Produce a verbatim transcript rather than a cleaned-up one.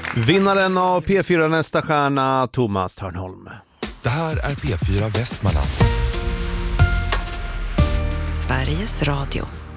Vinnaren av P fyra Nästa stjärna, Thomas Törnholm. Det här är P fyra Västmanland. Sveriges Radio.